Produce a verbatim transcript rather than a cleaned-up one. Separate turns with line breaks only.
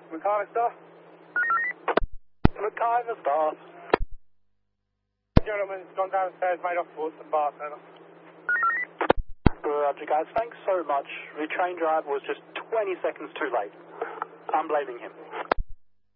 McIver Star. McIver Star. Gentleman's gone downstairs, made off towards the bar centre.
Roger, guys. Thanks so much. The train driver was just twenty seconds too late. I'm blaming him.